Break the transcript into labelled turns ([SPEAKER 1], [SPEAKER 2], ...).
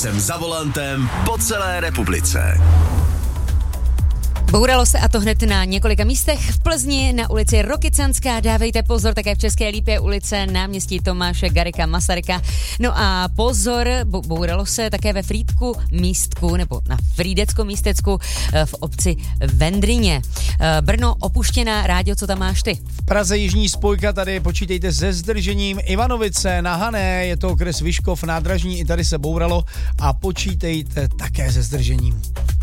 [SPEAKER 1] jsem za volantem po celé republice.
[SPEAKER 2] Bouralo se, a to hned na několika místech. V Plzni na ulici Rokycanská, dávejte pozor, také v České Lípě ulice náměstí Tomáše Garrigua Masaryka. No a pozor, bouralo se také ve Frýdku Místku, nebo na Frýdecko Místecku v obci Vendryně. Brno opuštěná, Ráďo, co tam máš ty?
[SPEAKER 3] V Praze jižní spojka, tady počítejte se zdržením. Ivanovice na Hané, je to okres Vyškov, nádražní, i tady se bouralo a počítejte také se zdržením.